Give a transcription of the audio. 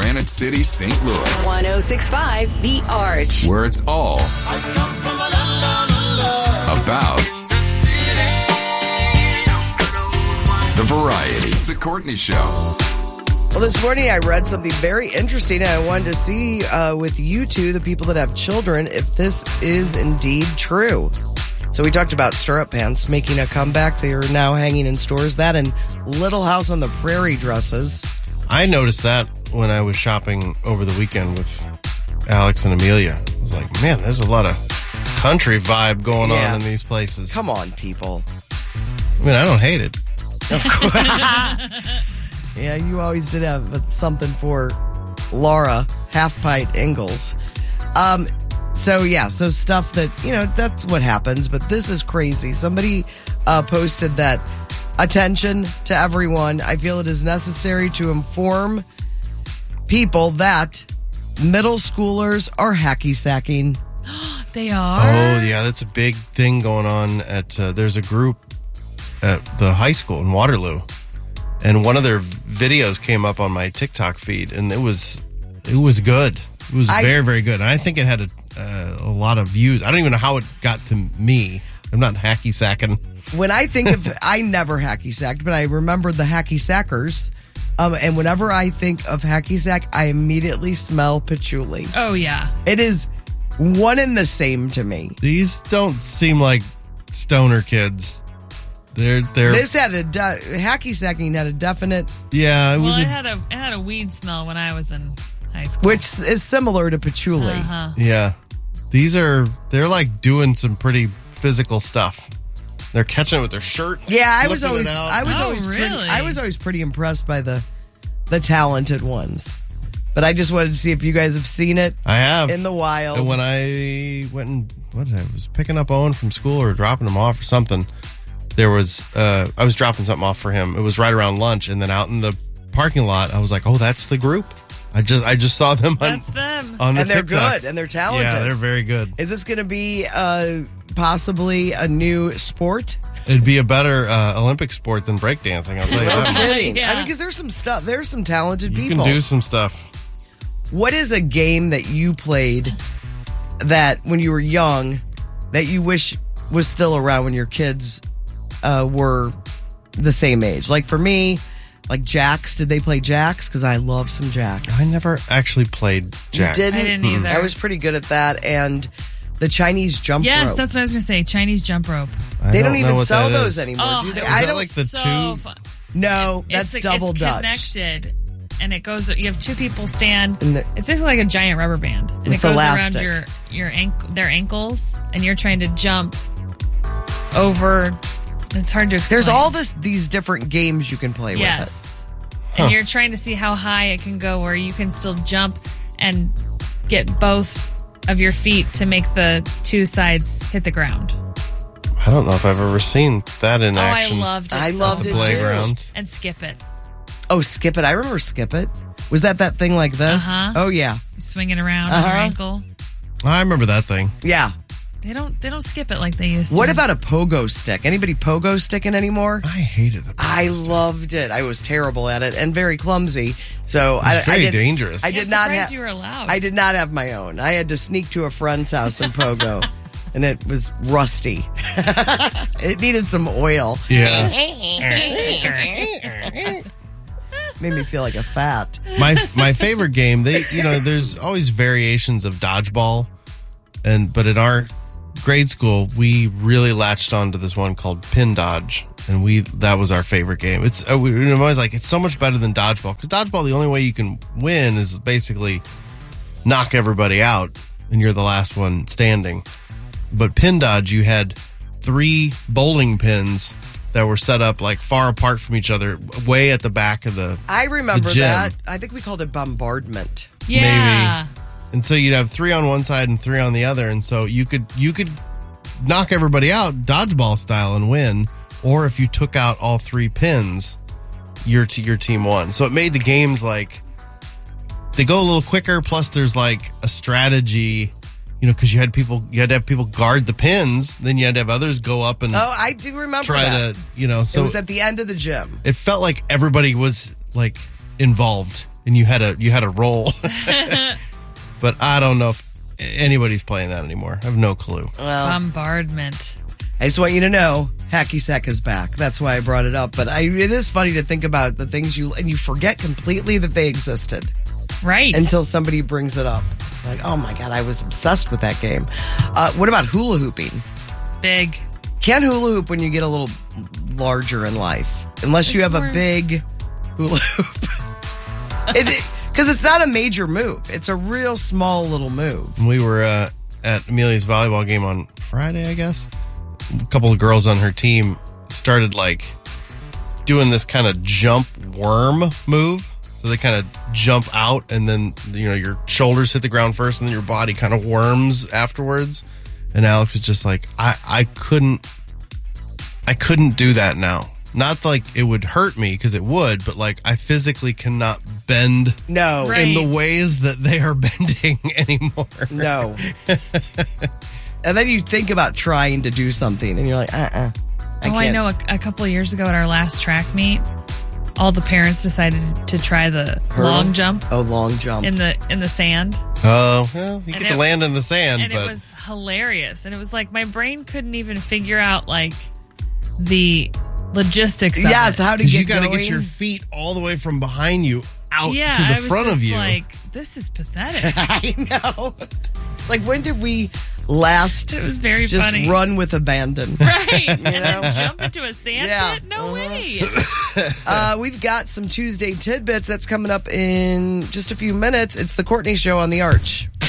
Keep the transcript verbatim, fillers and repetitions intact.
Granite City, Saint Louis. one oh six point five The Arch. Where it's all about the variety. The Courtney Show. Well, this morning I read something very interesting, and I wanted to see uh, with you two, the people that have children, if this is indeed true. So we talked about stirrup pants making a comeback. They are now hanging in stores. That and Little House on the Prairie dresses. I noticed that when I was shopping over the weekend with Alex and Amelia. I was like, man, there's a lot of country vibe going Yeah. on in these places. Come on, people. I mean, I don't hate it. Yeah, you always did have something for Laura, Half Pint Ingalls. Um, so, yeah, so stuff that, you know, that's what happens. But this is crazy. Somebody uh, posted that, attention to everyone. I feel it is necessary to inform people that middle schoolers are hacky sacking. They are? Oh, yeah, that's a big thing going on at, uh, there's a group at the high school in Waterloo. And one of their videos came up on my TikTok feed, and it was it was good. It was I, very, very good. And I think it had a, uh, a lot of views. I don't even know how it got to me. I'm not hacky sacking. When I think of, I never hacky sacked, but I remember the hacky sackers. Um, and whenever I think of hacky sack, I immediately smell patchouli. Oh, yeah. It is one and the same to me. These don't seem like stoner kids. They're they're This had a de- hacky sacking had a definite, yeah. It Well, was it a, had a it had a weed smell when I was in high school. which is similar to patchouli. Uh-huh. yeah. These are they're like doing some pretty physical stuff. They're catching it with their shirt. Yeah, I was flipping it always out. I was Oh, always pretty, really? I was always pretty impressed by the the talented ones. But I just wanted to see if you guys have seen it I have in the wild. And when I went and what did I, I was picking up Owen from school or dropping him off or something, there was uh, I was dropping something off for him. It was right around lunch, and then out in the parking lot, I was like, "Oh, that's the group." I just I just saw them on That's them. on the and they're TikTok. good and they're talented. Yeah, they're very good. Is this going to be uh, possibly a new sport? It'd be a better uh, Olympic sport than breakdancing. I'll tell you that much. Kidding. Yeah. I mean, because there's some stuff. There's some talented You people. can do some stuff. What is a game that you played that when you were young that you wish was still around when your kids uh, were the same age? Like for me, like Jacks. Did they play Jacks? Because I love some Jacks. I never actually played Jacks. You didn't? I didn't either. I was pretty good at that. And the Chinese jump Yes, rope. that's what I was going to say. Chinese jump rope. I they don't, know even what sell that those is. anymore, Oh, do they? it I was don't. like the so two- fun. No, It- that's it's, double it's Dutch. connected, and it goes. You have two people stand. And the- it's basically like a giant rubber band, and It's it goes elastic. around your your ankle, their ankles, and you're trying to jump over. It's hard to explain. There's all this these different games you can play with Yes, and you're trying to see how high it can go, where you can still jump and get both of your feet to make the two sides hit the ground. I don't know if I've ever seen that in Oh, action. I loved it. I so loved the it much. playground. And skip it. it. Oh, Skip It. I remember Skip It. Was that that thing like this? Uh-huh. Oh, yeah. Swing it around on Uh-huh. your ankle. I remember that thing. Yeah. They don't. They don't skip it like they used to. What about a pogo stick? Anybody pogo sticking anymore? I hated the. I loved it. I was terrible at it and very clumsy. So I, very I did, dangerous. I Yeah, did I'm not surprised have. you were allowed. I did not have my own. I had to sneak to a friend's house and pogo, and it was rusty. It needed some oil. Yeah. Made me feel like a fat. my my favorite game. They you know there's always variations of dodgeball, and but in our grade school we really latched onto this one called pin dodge, and we that was our favorite game. It's uh, we we were always like it's so much better than dodgeball because dodgeball the only way you can win is basically knock everybody out and you're the last one standing. But pin dodge, you had three bowling pins that were set up like far apart from each other, way at the back of the. I remember The gym. that. I think we called it bombardment. Yeah. And so you'd have three on one side and three on the other, and so you could you could knock everybody out dodgeball style and win, or if you took out all three pins, your t- your team won. So it made the games like they go a little quicker. Plus, there's like a strategy, you know, because you had people you had to have people guard the pins, then you had to have others go up and Oh, I do remember try that. to, you know. So it was at the end of the gym. it felt like everybody was like involved and you had a you had a roll. But I don't know if anybody's playing that anymore. I have no clue. Well, Bombardment. I just want you to know, Hacky Sack is back. That's why I brought it up. But I, it is funny to think about the things you, and you forget completely that they existed. Right. Until somebody brings it up. Like, oh my God, I was obsessed with that game. Uh, what about hula hooping? Big. Can't hula hoop when you get a little larger in life. Unless you It's have more- a big hula hoop. Because it's not a major move. It's a real small little move. We were uh, at Amelia's volleyball game on Friday, I guess. A couple of girls on her team started like doing this kind of jump worm move. So they kind of jump out, and then you know your shoulders hit the ground first, and then your body kind of worms afterwards. And Alex was just like, I, I couldn't, I couldn't do that now. Not like it would hurt me, because it would, but like I physically cannot bend No. Right. in the ways that they are bending anymore. No. And then you think about trying to do something, and you're like, uh-uh. I oh, I can't. know. A, a couple of years ago at our last track meet, all the parents decided to try the Hurdle? long jump Oh, long jump. in the in the sand, Oh, well, you And get to it- land in the sand, and but it was hilarious. And it was like my brain couldn't even figure out like the logistics. Of Yes, it. how to because get you got to going. get your feet all the way from behind you out yeah, to the I was front just of you. like, this is pathetic. I know. Like, when did we last It was very just funny. run with abandon? Right, and then jump into a sand Yeah. pit? No way. Uh, we've got some Tuesday tidbits that's coming up in just a few minutes. It's the Courtney Show on the Arch.